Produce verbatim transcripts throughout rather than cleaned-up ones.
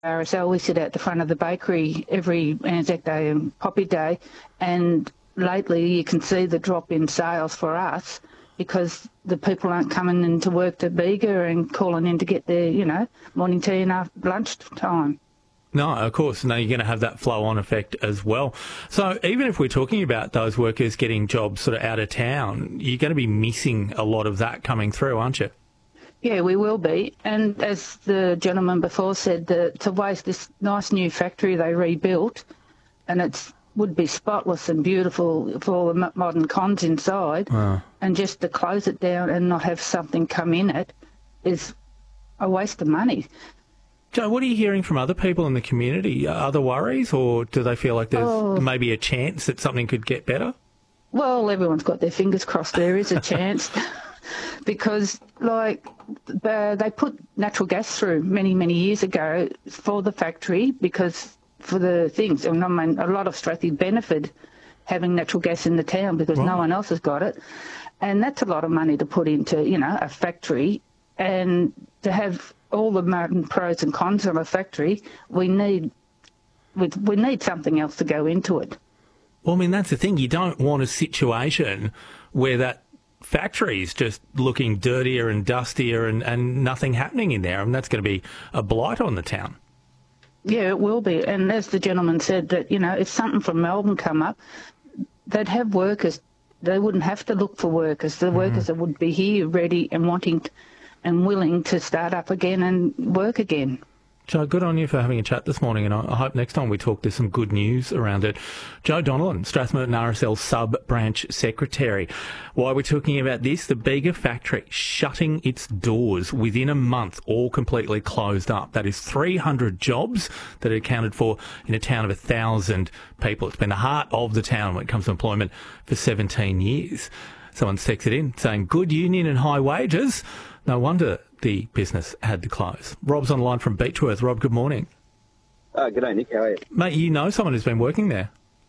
R S L, we sit out the front of the bakery every Anzac Day and Poppy Day, and lately you can see the drop in sales for us because the people aren't coming in to work to Bega and calling in to get their, you know, morning tea and after lunch time. No, of course. No, you're going to have that flow-on effect as well. So even if we're talking about those workers getting jobs sort of out of town, you're going to be missing a lot of that coming through, aren't you? Yeah, we will be. And as the gentleman before said, the, to waste this nice new factory they rebuilt, and it would be spotless and beautiful for all the modern cons inside, Wow. and just to close it down and not have something come in it is a waste of money. Joe, what are you hearing from other people in the community? Other worries, or do they feel like there's Oh. maybe a chance that something could get better? Well, everyone's got their fingers crossed there is a chance. Because, like, the, they put natural gas through many, many years ago for the factory because for the things. And I mean, a lot of Strathie benefit having natural gas in the town because Right. no one else has got it. And that's a lot of money to put into, you know, a factory. And to have all the modern pros and cons of a factory, we need, we, we need something else to go into it. Well, I mean, that's the thing. You don't want a situation where that factory's just looking dirtier and dustier and, and nothing happening in there. I mean, that's going to be a blight on the town. Yeah, it will be. And as the gentleman said, that, you know, if something from Melbourne come up, they'd have workers. They wouldn't have to look for workers. The mm. workers that would be here ready and wanting and willing to start up again and work again. Joe, good on you for having a chat this morning, and I hope next time we talk there's some good news around it. Joe Donnellan, Strathmerton R S L Sub-Branch Secretary. Why we're talking about this, the Bega factory shutting its doors within a month, all completely closed up. That is three hundred jobs that are accounted for in a town of one thousand people. It's been the heart of the town when it comes to employment for seventeen years. Someone's texted in saying, good union and high wages. No wonder the business had to close. Rob's on the line from Beechworth. Rob, good morning. Uh, good day, Nick. How are you? Mate, you know someone who's been working there.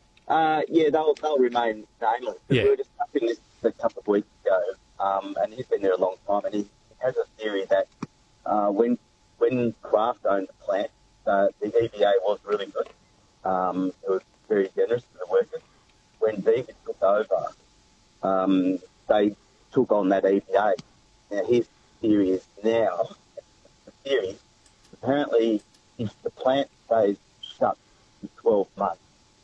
Uh, yeah, they'll, they'll remain nameless. Yeah. We were just in this a couple of weeks ago, um, and he's been there a long time, and he has a theory that uh, when when Kraft owned the plant, uh, the E B A was really good. Um, it was very generous to the workers. When Bega took over, um, they took on that E B A. Now, his theory is now, the theory, apparently, if the plant stays shut for twelve months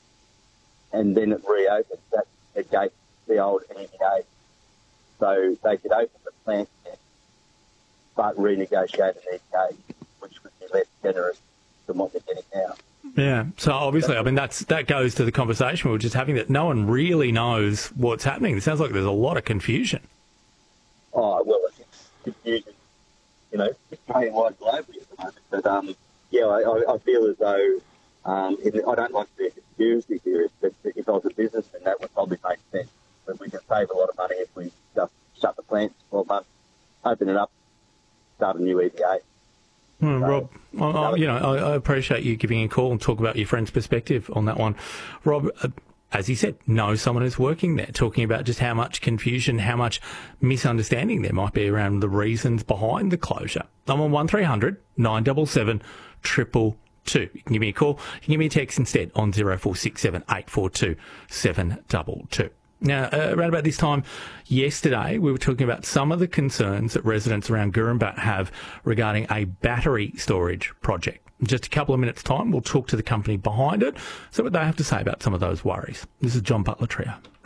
and then it reopens, that negates the old E B A. So they could open the plant again, but renegotiate an E B A, which would be less generous than what they're getting now. Yeah, so obviously, I mean, that's that goes to the conversation we were just having, that no one really knows what's happening. It sounds like there's a lot of confusion. Oh, well, it's confusing, you know, Australia-wide globally at the moment. But, um, yeah, I, I feel as though, um, in, I don't like to be a conspiracy theorist, but if I was a businessman, that would probably make sense. But we can save a lot of money if we just shut the plant for twelve months, open it up, start a new E B A. Hmm, So, Rob, I, I, you know, I, I appreciate you giving a call and talk about your friend's perspective on that one. Rob, uh, as he said, know someone who's working there, talking about just how much confusion, how much misunderstanding there might be around the reasons behind the closure. I'm on one three hundred nine seven seven, two two two. You can give me a call. You can give me a text instead on zero four six seven eight four two seven two two. Now, uh, around about this time yesterday, we were talking about some of the concerns that residents around Gurumbat have regarding a battery storage project. In just a couple of minutes' time, we'll talk to the company behind it, see what they have to say about some of those worries. This is John Butler Trio.